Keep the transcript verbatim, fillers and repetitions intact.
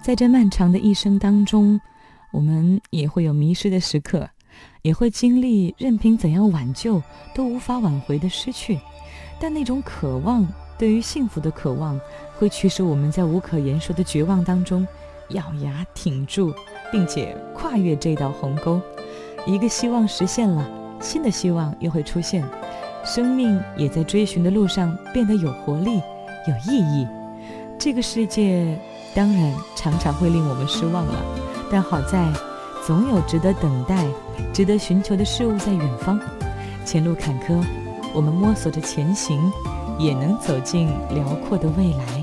在这漫长的一生当中，我们也会有迷失的时刻，也会经历任凭怎样挽救都无法挽回的失去，但那种渴望，对于幸福的渴望，会驱使我们在无可言说的绝望当中咬牙挺住，并且跨越这道鸿沟。一个希望实现了，新的希望又会出现，生命也在追寻的路上变得有活力，有意义。这个世界当然常常会令我们失望了，但好在总有值得等待、值得寻求的事物在远方。前路坎坷，我们摸索着前行，也能走进辽阔的未来。